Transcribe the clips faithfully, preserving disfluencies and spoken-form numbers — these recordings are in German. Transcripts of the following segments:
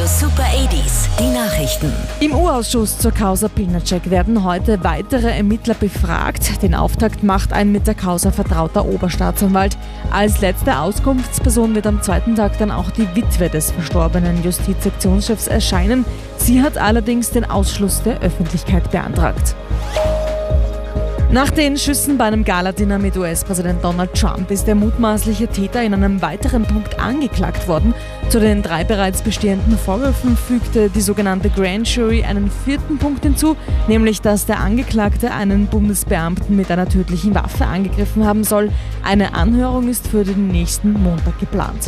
Radio Super achtziger, die Nachrichten. Im U-Ausschuss zur Causa Pilnacek werden heute weitere Ermittler befragt. Den Auftakt macht ein mit der Causa vertrauter Oberstaatsanwalt. Als letzte Auskunftsperson wird am zweiten Tag dann auch die Witwe des verstorbenen Justizsektionschefs erscheinen. Sie hat allerdings den Ausschluss der Öffentlichkeit beantragt. Nach den Schüssen bei einem Galadinner mit U S-Präsident Donald Trump ist der mutmaßliche Täter in einem weiteren Punkt angeklagt worden. Zu den drei bereits bestehenden Vorwürfen fügte die sogenannte Grand Jury einen vierten Punkt hinzu, nämlich dass der Angeklagte einen Bundesbeamten mit einer tödlichen Waffe angegriffen haben soll. Eine Anhörung ist für den nächsten Montag geplant.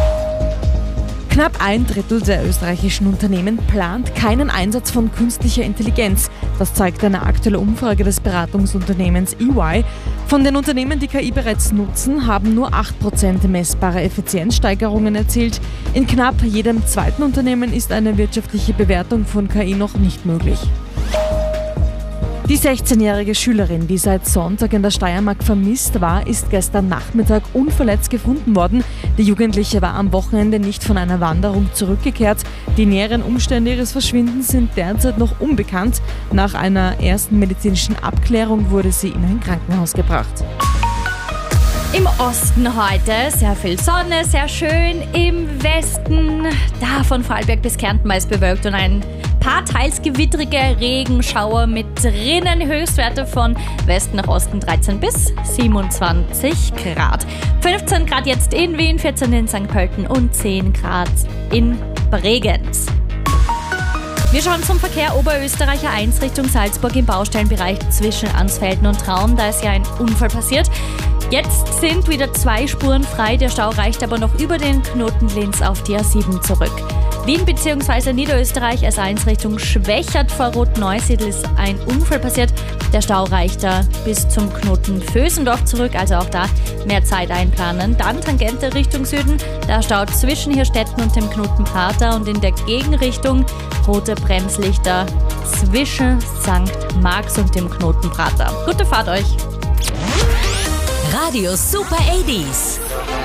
Knapp ein Drittel der österreichischen Unternehmen plant keinen Einsatz von künstlicher Intelligenz. Das zeigt eine aktuelle Umfrage des Beratungsunternehmens E Y. Von den Unternehmen, die K I bereits nutzen, haben nur acht Prozent messbare Effizienzsteigerungen erzielt. In knapp jedem zweiten Unternehmen ist eine wirtschaftliche Bewertung von K I noch nicht möglich. Die sechzehnjährige Schülerin, die seit Sonntag in der Steiermark vermisst war, ist gestern Nachmittag unverletzt gefunden worden. Die Jugendliche war am Wochenende nicht von einer Wanderung zurückgekehrt. Die näheren Umstände ihres Verschwindens sind derzeit noch unbekannt. Nach einer ersten medizinischen Abklärung wurde sie in ein Krankenhaus gebracht. Im Osten heute sehr viel Sonne, sehr schön. Im Westen, da von Vorarlberg bis Kärnten meist bewölkt und ein paar teils gewittrige Regenschauer mit drinnen. Höchstwerte von Westen nach Osten dreizehn bis siebenundzwanzig Grad. fünfzehn Grad jetzt in Wien, vierzehn in Sankt Pölten und zehn Grad in Bregenz. Wir schauen zum Verkehr Oberösterreicher eins Richtung Salzburg im Baustellenbereich zwischen Ansfelden und Traun. Da ist ja ein Unfall passiert. Jetzt sind wieder zwei Spuren frei. Der Stau reicht aber noch über den Knoten Linz auf die A sieben zurück. Wien bzw. Niederösterreich S eins Richtung Schwächert vor Rot-Neusiedl ist ein Unfall passiert. Der Stau reicht da bis zum Knoten Vösendorf zurück, also auch da mehr Zeit einplanen. Dann Tangente Richtung Süden, der Stau zwischen Hirstetten und dem Knoten Prater und in der Gegenrichtung rote Bremslichter zwischen Sankt Marx und dem Knoten Prater. Gute Fahrt euch! Radio Super achtziger.